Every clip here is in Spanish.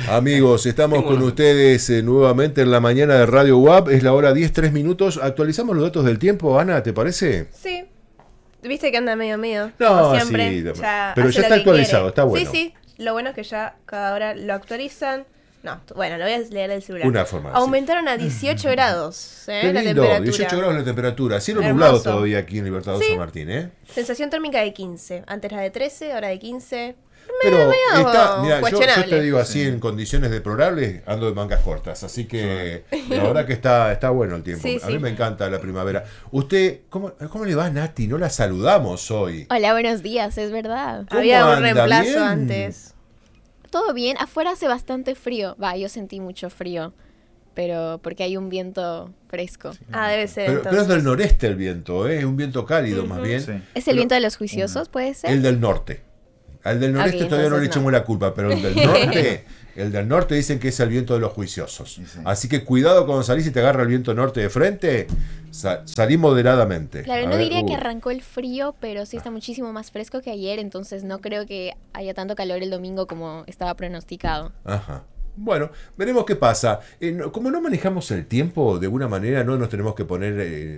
Amigos, estamos con ustedes nuevamente en la mañana de Radio UAP. Es la hora 10:03. Actualizamos los datos del tiempo, Ana, ¿te parece? Sí. Viste que anda medio. No, como siempre. sí, Ya pero ya está actualizado, está bueno. Sí. Lo bueno es que ya cada hora lo actualizan. No, bueno, lo voy a leer del celular. Una forma. Aumentaron a 18 grados Qué la lindo, temperatura. 18 grados la temperatura. Cielo Hermoso. nublado todavía aquí en Libertador Sí. San Martín, ¿eh? Sensación térmica de 15. Antes era de 13, ahora de 15. Pero medio está, mira, yo cuestionable. te digo así, en condiciones deplorables, ando de mangas cortas, así que la verdad que está bueno el tiempo. Sí, A mí sí. me encanta la primavera. Usted, ¿cómo le va, Nati? No la saludamos hoy. Hola, buenos días, es verdad. ¿Cómo Había un anda? reemplazo ¿Bien? antes. Todo bien, afuera hace bastante frío. Yo sentí mucho frío, pero porque hay un viento fresco. Debe ser Pero entonces. es del noreste el viento, ¿eh? Es un viento cálido más bien. Sí. ¿Es el viento de los juiciosos, puede ser? El del norte. Al del noreste Ok, todavía no le entonces echamos no. la culpa, pero el del norte dicen que es el viento de los juiciosos. Sí. Así que cuidado cuando salís y te agarra el viento norte de frente, salí moderadamente. Claro, A no ver, diría que arrancó el frío, pero sí está muchísimo más fresco que ayer, entonces no creo que haya tanto calor el domingo como estaba pronosticado. Ajá. Bueno, veremos qué pasa. Como no manejamos el tiempo, de alguna manera no nos tenemos que poner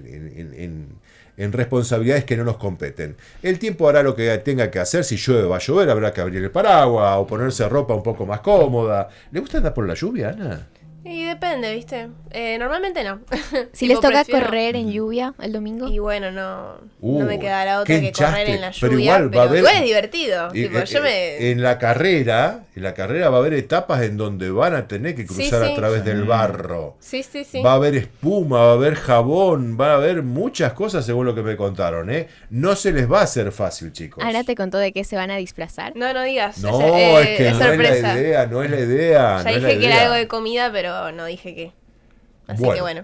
en responsabilidades que no nos competen. El tiempo hará lo que tenga que hacer. Si llueve, va a llover, habrá que abrir el paraguas o ponerse ropa un poco más cómoda. ¿Le gusta andar por la lluvia, Ana? Y depende, ¿viste? Normalmente no. Si Tipo, les toca prefiero- correr en lluvia el domingo. Y bueno, no me quedará qué otra que correr enchaste. en la lluvia. Pero igual va a haber- es divertido. Tipo, yo me... En la carrera va a haber etapas en donde van a tener que cruzar Sí. a través del barro. Sí. Va a haber espuma, va a haber jabón, va a haber muchas cosas según lo que me contaron, ¿eh? No se les va a hacer fácil, chicos. Ana te contó de qué se van a disfrazar. No digas. No, es que es no es sorpresa. la idea, no es la idea. Ya no es la dije que era idea. algo de comida, pero no dije qué. Así que bueno.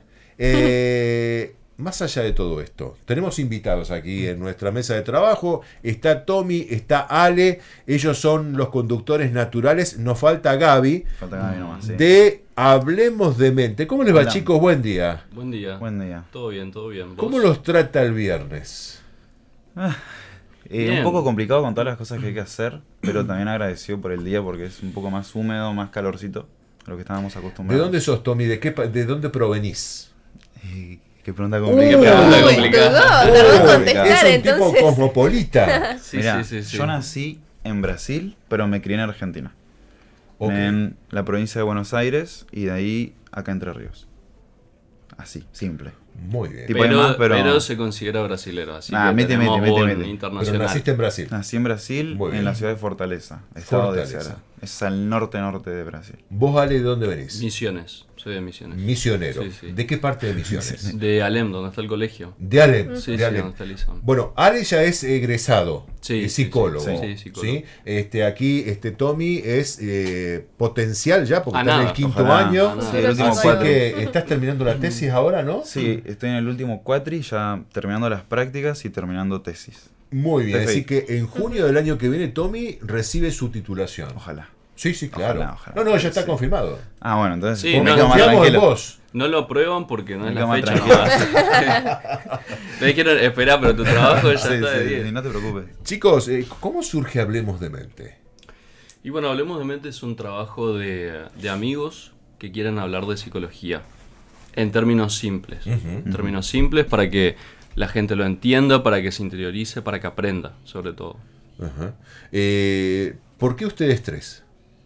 Más allá de todo esto, tenemos invitados aquí en nuestra mesa de trabajo. Está Tommy, está Ale, ellos son los conductores naturales. Nos falta Gaby, Falta Gaby nomás, sí. de Hablemos de Mente. ¿Cómo les va, Hola. chicos? Buen día. Buen día. Buen día. Todo bien, todo bien. ¿Vos? ¿Cómo los trata el viernes? Bien. Un poco complicado con todas las cosas que hay que hacer, pero también agradecido por el día porque es un poco más húmedo, más calorcito a lo que estábamos ¿De acostumbrados. dónde sos, Tommy? ¿De dónde provenís? Qué pregunta Qué complicada. pregunta Uy, complicada. dudó, tardó en Uy, contestar, es un entonces. tipo cosmopolita. Sí, Mirá, sí. yo nací en Brasil, pero me crié en Argentina. Ok. En la provincia de Buenos Aires y de ahí acá Entre Ríos. Así, simple. Muy bien. Tipo, además, pero se considera brasilero, así Ah, que mete, tenemos mete, buen mete. Pero internacional. naciste en Brasil. Nací en Brasil, Muy bien. en la ciudad de Fortaleza, estado Fortaleza. de Ceará. Es al norte de Brasil. ¿Vos, Ale, de dónde venís? Misiones, soy de Misiones. Misionero. Sí. ¿De qué parte de Misiones? De Alem, donde está el colegio. De Alem. Sí, de sí, Alem. donde está el Liceo. Bueno, Ale ya es egresado, Sí, es sí, psicólogo. sí, psicólogo. ¿sí? Aquí Tommy es potencial ya, porque A está en nada, el quinto ojalá. año. A nada. Sí, el último Así cuatri. que estás terminando la tesis ahora, ¿no? Sí, estoy en el último cuatri, ya terminando las prácticas y terminando tesis. Muy bien, Perfecto. así que en junio del año que viene Tommy recibe su titulación. Ojalá. Sí, sí, claro. Ojalá. No, ya está Sí. confirmado. Ah, bueno, entonces Sí, me no, quedo más Confiamos en tranquilo. vos. No lo aprueban porque no es Me la quedo más fecha. tranquilo. Te dijeron, espera, pero tu trabajo ya Sí, está de sí, 10. no te preocupes. Chicos, ¿cómo surge Hablemos de Mente? Y bueno, Hablemos de Mente es un trabajo de amigos que quieren hablar de psicología en términos simples. En términos simples para que la gente lo entienda, para que se interiorice, para que aprenda, sobre todo. Ajá. ¿Por qué ustedes tres?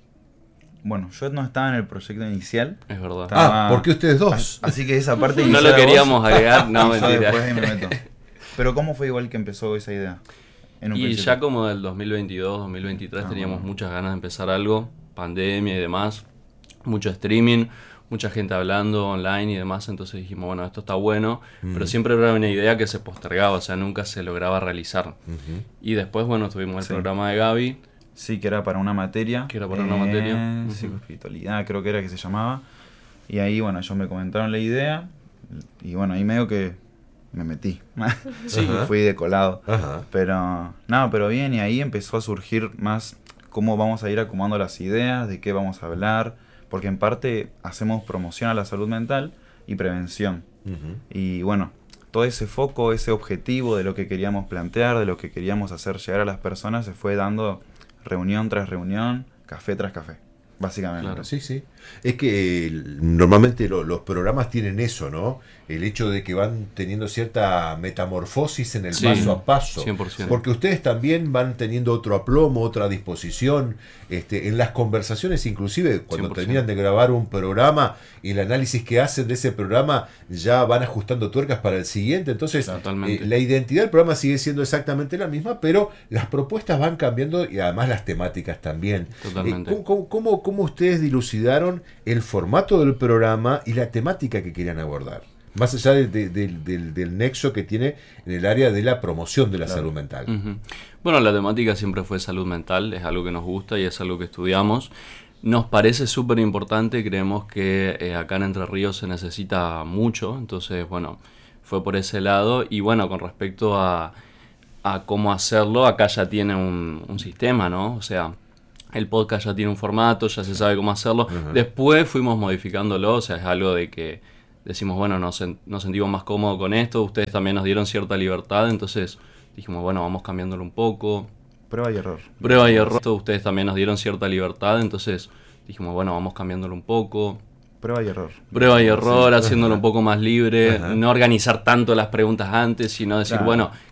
Bueno, yo no estaba en el proyecto inicial. Es verdad. Está- ¿por qué ustedes dos? Así que esa parte No inicial lo a vos, queríamos agregar, no, y yo mentira. después ahí me meto. Pero ¿cómo fue igual que empezó esa idea? En un Y principio. ya como del 2022, 2023 Ah, teníamos bueno. muchas ganas de empezar algo, pandemia y demás, mucho streaming, mucha gente hablando online y demás, entonces dijimos, bueno, esto está bueno, pero siempre era una idea que se postergaba, o sea, nunca se lograba realizar. Y después, bueno, tuvimos el Sí. programa de Gaby, Sí, que era para una materia. Que era para una materia. Ujú. Psicoespiritualidad, creo que era que se llamaba. Y ahí, bueno, ellos me comentaron la idea. Y bueno, ahí medio que me metí. Sí. Fui de colado. Ajá. Pero, no, pero bien, y ahí empezó a surgir más cómo vamos a ir acomodando las ideas, de qué vamos a hablar. Porque en parte hacemos promoción a la salud mental y prevención. Y bueno, todo ese foco, ese objetivo de lo que queríamos plantear, de lo que queríamos hacer llegar a las personas, se fue dando reunión tras reunión, café tras café. básicamente. Claro. Sí, sí. Es que normalmente los programas tienen eso, ¿no? El hecho de que van teniendo cierta metamorfosis en el Sí, paso a paso. 100%. Porque ustedes también van teniendo otro aplomo, otra disposición. En las conversaciones, inclusive, cuando 100%. terminan de grabar un programa y el análisis que hacen de ese programa, ya van ajustando tuercas para el siguiente. Entonces, Totalmente. la identidad del programa sigue siendo exactamente la misma, pero las propuestas van cambiando y además las temáticas también. Totalmente. ¿Cómo ustedes dilucidaron el formato del programa y la temática que querían abordar? Más allá del nexo que tiene en el área de la promoción de la salud mental. Ujú. Bueno, la temática siempre fue salud mental, es algo que nos gusta y es algo que estudiamos. Nos parece súper importante, creemos que acá en Entre Ríos se necesita mucho, entonces, bueno, fue por ese lado. Y bueno, con respecto a cómo hacerlo, acá ya tiene un sistema, ¿no? O sea, el podcast ya tiene un formato, ya se sabe cómo hacerlo. Ajá. Después fuimos modificándolo, o sea, es algo de que decimos, bueno, nos sentimos más cómodos con esto, ustedes también nos dieron cierta libertad, entonces dijimos, bueno, vamos cambiándolo un poco. Prueba y error. Prueba y error, ustedes también nos dieron cierta libertad, entonces dijimos, bueno, vamos cambiándolo un poco. Prueba y error. Prueba y error, Sí. haciéndolo Ajá. un poco más libre, Ajá. no organizar tanto las preguntas antes, sino decir, Claro. bueno,